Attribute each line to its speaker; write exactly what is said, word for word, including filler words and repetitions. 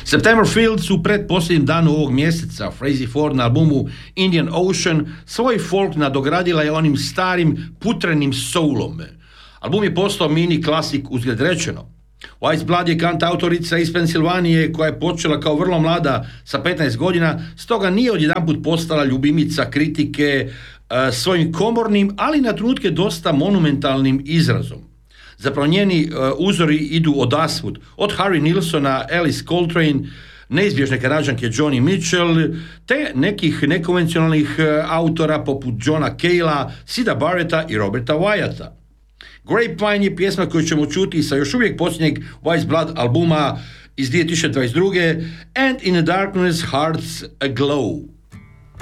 Speaker 1: September Fields u pretposljednjem danu ovog mjeseca Frazee Ford na albumu Indian Ocean svoj folk nadogradila je onim starim putrenim soulom. Album je postao mini klasik uzgled rečeno. Wise Blood je kantautorica iz Pensilvanije koja je počela kao vrlo mlada sa petnaest godina, stoga nije odjedanput postala ljubimica kritike uh, svojim komornim, ali na trenutke dosta monumentalnim izrazom. Zapravo njeni uh, uzori idu od asvud, od Harry Nilsona, Alice Coltrane, neizbježne Kanađanke Joni Mitchell, te nekih nekonvencionalnih uh, autora poput Johna Cale'a, Sida Barretta i Roberta Wyatta. Grapevine je pjesma koju ćemo čuti sa još uvijek posljednjeg Wise Blood albuma iz dvije tisuće dvadeset druge. And in the darkness hearts aglow.